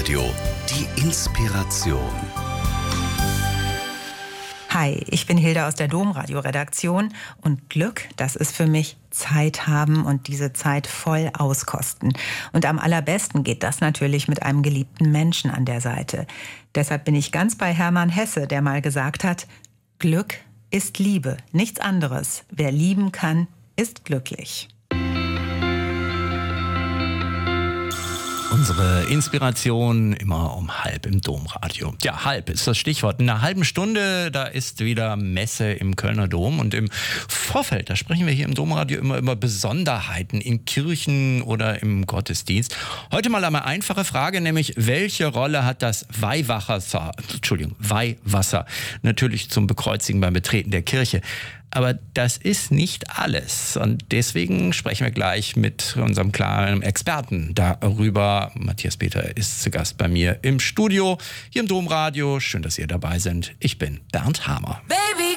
Domradio. Die Inspiration. Hi, ich bin Hilda aus der Domradio-Redaktion und Glück, das ist für mich Zeit haben und diese Zeit voll auskosten. Und am allerbesten geht das natürlich mit einem geliebten Menschen an der Seite. Deshalb bin ich ganz bei Hermann Hesse, der mal gesagt hat, Glück ist Liebe, nichts anderes. Wer lieben kann, ist glücklich. Unsere Inspiration immer um 1:30 im Domradio. Ja, 1:30 ist das Stichwort. In einer halben Stunde, da ist wieder Messe im Kölner Dom. Und im Vorfeld, da sprechen wir hier im Domradio immer über Besonderheiten in Kirchen oder im Gottesdienst. Heute mal eine einfache Frage, nämlich welche Rolle hat das Weihwasser natürlich zum Bekreuzigen beim Betreten der Kirche? Aber das ist nicht alles. Und deswegen sprechen wir gleich mit unserem klaren Experten darüber. Matthias Peter ist zu Gast bei mir im Studio, hier im Domradio. Schön, dass ihr dabei seid. Ich bin Bernd Hamer. Baby.